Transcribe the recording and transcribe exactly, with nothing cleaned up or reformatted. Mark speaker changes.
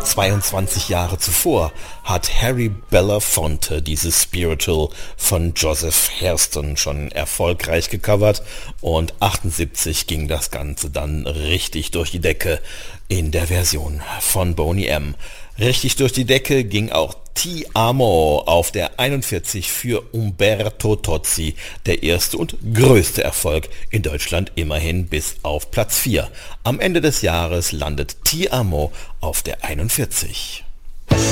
Speaker 1: zweiundzwanzig Jahre zuvor hat Harry Belafonte dieses Spiritual von Joseph Hairston schon erfolgreich gecovert und achtundsiebzig ging das Ganze dann richtig durch die Decke in der Version von Boney M. Richtig durch die Decke ging auch Ti Amo auf der einundvierzig für Umberto Tozzi, der erste und größte Erfolg in Deutschland, immerhin bis auf Platz vier. Am Ende des Jahres landet Ti Amo auf der einundvierzig.